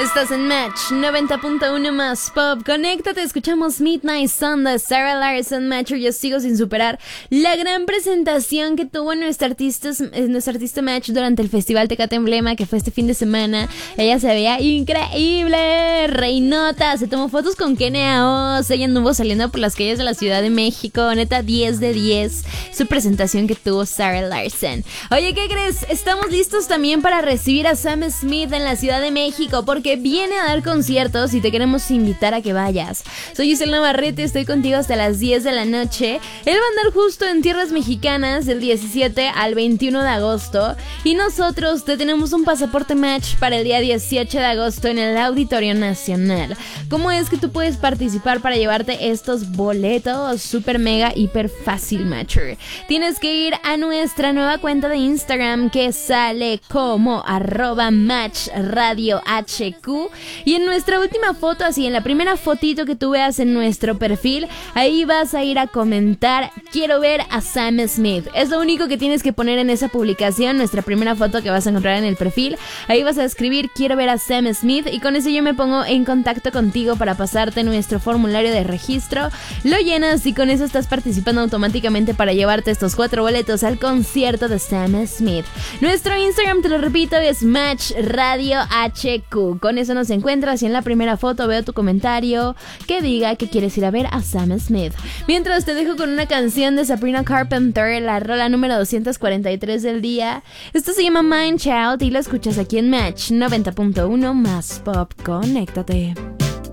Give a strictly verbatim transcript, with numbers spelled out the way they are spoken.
Estás en Match noventa punto uno más Pop. Conéctate, escuchamos Midnight Sun de Sarah Larson. Match, yo sigo sin superar la gran presentación que tuvo nuestra artista, nuestra artista Match durante el Festival Tecate Emblema, que fue este fin de semana. Ella se veía increíble, reinota, se tomó fotos con Kenia Oz. Ella anduvo saliendo por las calles de la Ciudad de México. Neta, diez de diez su presentación que tuvo Sarah Larson. Oye, ¿qué crees? Estamos listos también para recibir a Sam Smith en la Ciudad de México, porque viene a dar conciertos y te queremos invitar a que vayas. Soy Giselle Navarrete, estoy contigo hasta las diez de la noche. Él va a andar justo en tierras mexicanas del diecisiete al veintiuno de agosto, y nosotros te tenemos un pasaporte Match para el día dieciocho de agosto en el Auditorio Nacional. ¿Cómo es que tú puedes participar para llevarte estos boletos? Super mega hiper fácil, Matcher. Tienes que ir a nuestra nueva cuenta de Instagram, que sale como arroba Match Radio H Q, y en nuestra última foto, así en la primera fotito que tú veas en nuestro perfil, ahí vas a ir a comentar: quiero ver a Sam Smith. Es lo único que tienes que poner en esa publicación, nuestra primera foto que vas a encontrar en el perfil. Ahí vas a escribir: quiero ver a Sam Smith, y con eso yo me pongo en contacto contigo para pasarte nuestro formulario de registro. Lo llenas y con eso estás participando automáticamente para llevarte estos cuatro boletos al concierto de Sam Smith. Nuestro Instagram, te lo repito, es Match Radio H Q. Con eso nos encuentras y en la primera foto veo tu comentario que diga que quieres ir a ver a Sam Smith. Mientras te dejo con una canción de Sabrina Carpenter, la rola número doscientos cuarenta y tres del día. Esto se llama Mind Child y lo escuchas aquí en Match noventa punto uno más Pop. Conéctate.